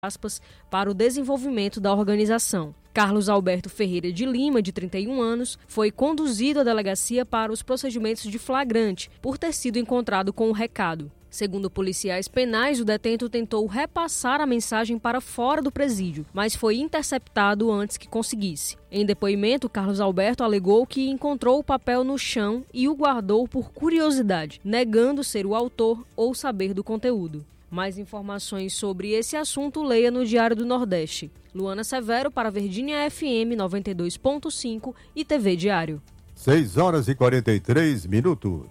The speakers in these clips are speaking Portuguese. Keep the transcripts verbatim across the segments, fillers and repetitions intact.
aspas, para o desenvolvimento da organização. Carlos Alberto Ferreira de Lima, de trinta e um anos, foi conduzido à delegacia para os procedimentos de flagrante por ter sido encontrado com o recado. Segundo policiais penais, o detento tentou repassar a mensagem para fora do presídio, mas foi interceptado antes que conseguisse. Em depoimento, Carlos Alberto alegou que encontrou o papel no chão e o guardou por curiosidade, negando ser o autor ou saber do conteúdo. Mais informações sobre esse assunto, leia no Diário do Nordeste. Luana Severo para a Verdinha F M noventa e dois ponto cinco e T V Diário. seis horas e quarenta e três minutos.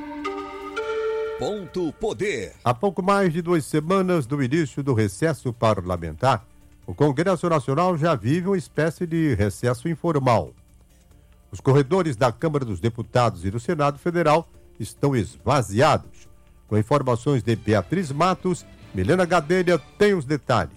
Ponto Poder. Há pouco mais de duas semanas do início do recesso parlamentar, o Congresso Nacional já vive uma espécie de recesso informal. Os corredores da Câmara dos Deputados e do Senado Federal estão esvaziados. Com informações de Beatriz Matos, Milena Gadelha tem os detalhes.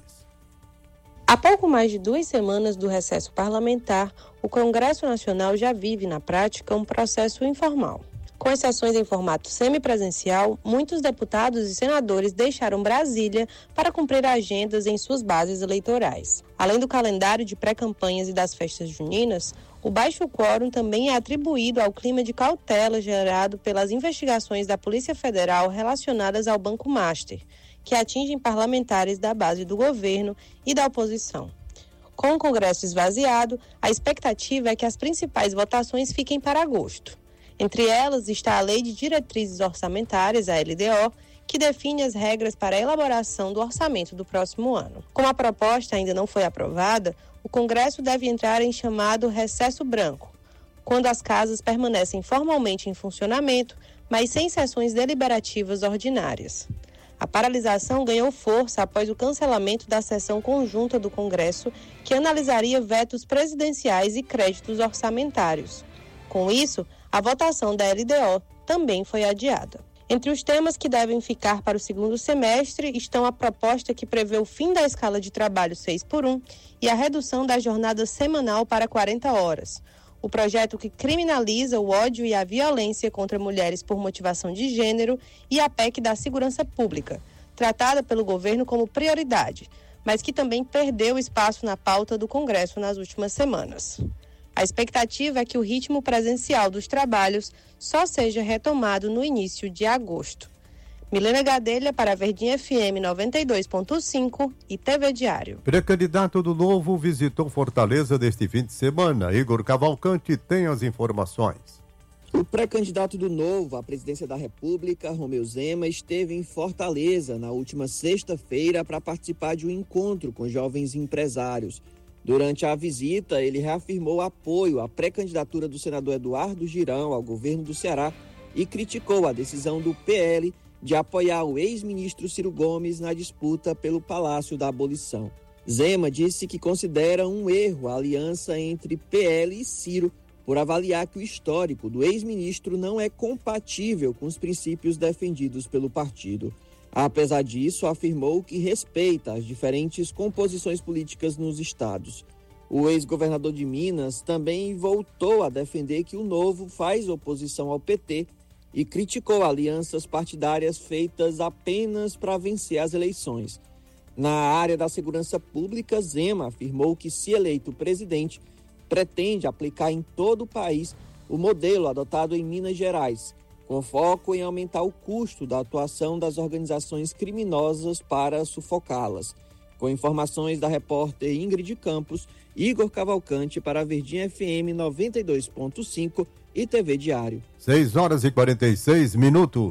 Há pouco mais de duas semanas do recesso parlamentar, o Congresso Nacional já vive, na prática, um processo informal. Com exceções em formato semipresencial, muitos deputados e senadores deixaram Brasília para cumprir agendas em suas bases eleitorais. Além do calendário de pré-campanhas e das festas juninas, o baixo quórum também é atribuído ao clima de cautela gerado pelas investigações da Polícia Federal relacionadas ao Banco Master, que atingem parlamentares da base do governo e da oposição. Com o Congresso esvaziado, a expectativa é que as principais votações fiquem para agosto. Entre elas está a Lei de Diretrizes Orçamentárias, a L D O, que define as regras para a elaboração do orçamento do próximo ano. Como a proposta ainda não foi aprovada, o Congresso deve entrar em chamado recesso branco, quando as casas permanecem formalmente em funcionamento, mas sem sessões deliberativas ordinárias. A paralisação ganhou força após o cancelamento da sessão conjunta do Congresso, que analisaria vetos presidenciais e créditos orçamentários. Com isso, a votação da L D O também foi adiada. Entre os temas que devem ficar para o segundo semestre estão a proposta que prevê o fim da escala de trabalho seis por um e a redução da jornada semanal para quarenta horas. O projeto que criminaliza o ódio e a violência contra mulheres por motivação de gênero e a P E C da Segurança Pública, tratada pelo governo como prioridade, mas que também perdeu espaço na pauta do Congresso nas últimas semanas. A expectativa é que o ritmo presencial dos trabalhos só seja retomado no início de agosto. Milena Gadelha para a Verdinha F M noventa e dois ponto cinco e T V Diário. Pré-candidato do Novo visitou Fortaleza neste fim de semana. Igor Cavalcante tem as informações. O pré-candidato do Novo à presidência da República, Romeu Zema, esteve em Fortaleza na última sexta-feira para participar de um encontro com jovens empresários. Durante a visita, ele reafirmou apoio à pré-candidatura do senador Eduardo Girão ao governo do Ceará e criticou a decisão do P L de apoiar o ex-ministro Ciro Gomes na disputa pelo Palácio da Abolição. Zema disse que considera um erro a aliança entre P L e Ciro por avaliar que o histórico do ex-ministro não é compatível com os princípios defendidos pelo partido. Apesar disso, afirmou que respeita as diferentes composições políticas nos estados. O ex-governador de Minas também voltou a defender que o Novo faz oposição ao P T e criticou alianças partidárias feitas apenas para vencer as eleições. Na área da segurança pública, Zema afirmou que, se eleito presidente, pretende aplicar em todo o país o modelo adotado em Minas Gerais, com foco em aumentar o custo da atuação das organizações criminosas para sufocá-las. Com informações da repórter Ingrid Campos, Igor Cavalcante para a Verdinha F M noventa e dois ponto cinco e T V Diário. seis horas e quarenta e seis minutos.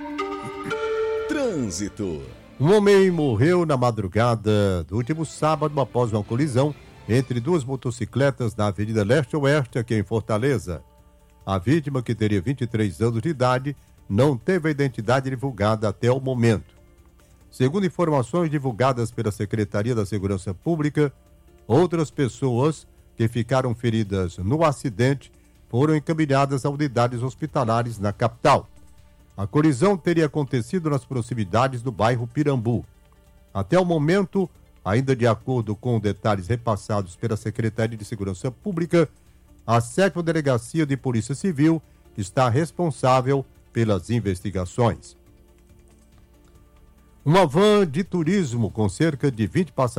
Trânsito. Um homem morreu na madrugada do último sábado após uma colisão entre duas motocicletas na Avenida Leste-Oeste, aqui em Fortaleza. A vítima, que teria vinte e três anos de idade, não teve a identidade divulgada até o momento. Segundo informações divulgadas pela Secretaria da Segurança Pública, outras pessoas que ficaram feridas no acidente foram encaminhadas a unidades hospitalares na capital. A colisão teria acontecido nas proximidades do bairro Pirambu. Até o momento, ainda de acordo com detalhes repassados pela Secretaria de Segurança Pública, a sétima Delegacia de Polícia Civil está responsável pelas investigações. Uma van de turismo com cerca de vinte passageiros